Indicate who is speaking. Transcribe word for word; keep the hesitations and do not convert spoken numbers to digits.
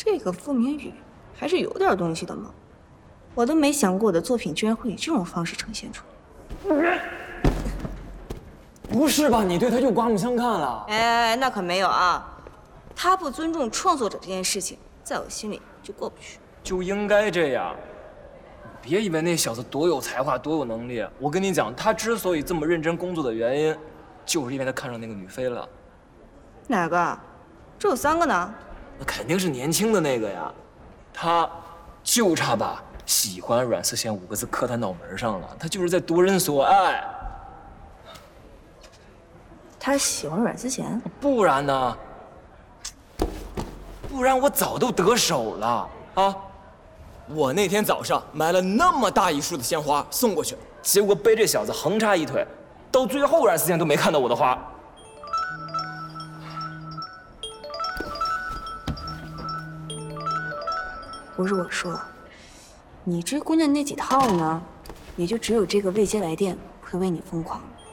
Speaker 1: 这个傅明宇还是有点东西的嘛，我都没想过我的作品居然会以这种方式呈现出来。
Speaker 2: 不是吧？你对他就刮目相看了？
Speaker 1: 哎，那可没有啊，他不尊重创作者这件事情，在我心里就过不去。
Speaker 3: 就应该这样。别以为那小子多有才华、多有能力，我跟你讲，他之所以这么认真工作的原因，就是因为他看上那个女飞了。
Speaker 1: 哪个？这有三个呢。
Speaker 3: 那肯定是年轻的那个呀，他就差把喜欢阮思贤五个字刻他脑门上了，他就是在夺人所爱。
Speaker 1: 他喜欢阮思贤？
Speaker 3: 不然呢？不然我早都得手了啊！
Speaker 2: 我那天早上买了那么大一束的鲜花送过去，
Speaker 3: 结果被这小子横插一腿，到最后阮思贤都没看到我的花。
Speaker 1: 不是我说，你追姑娘那几套呢，也就只有这个未接来电会为你疯狂。